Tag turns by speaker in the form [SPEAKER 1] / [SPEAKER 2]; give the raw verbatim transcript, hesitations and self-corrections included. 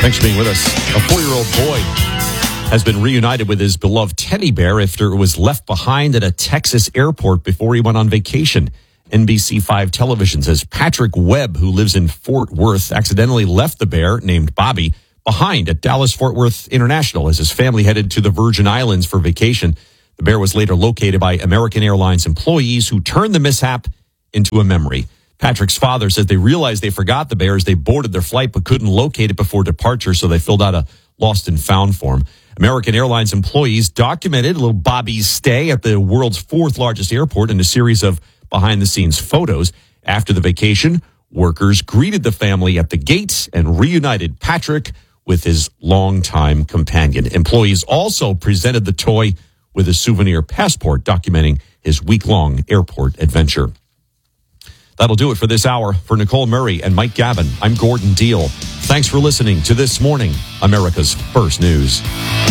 [SPEAKER 1] Thanks for being with us. A four-year-old boy has been reunited with his beloved teddy bear after it was left behind at a Texas airport before he went on vacation. N B C five Television says Patrick Webb, who lives in Fort Worth, accidentally left the bear, named Bobby, behind at Dallas-Fort Worth International as his family headed to the Virgin Islands for vacation. The bear was later located by American Airlines employees who turned the mishap into a memory. Patrick's father says they realized they forgot the bear as they boarded their flight but couldn't locate it before departure, so they filled out a lost and found form. American Airlines employees documented little Bobby's stay at the world's fourth largest airport in a series of behind-the-scenes photos. After the vacation, workers greeted the family at the gate and reunited Patrick with his longtime companion. Employees also presented the toy with a souvenir passport documenting his week-long airport adventure. That'll do it for this hour. For Nicole Murray and Mike Gavin, I'm Gordon Deal. Thanks for listening to This Morning, America's First News.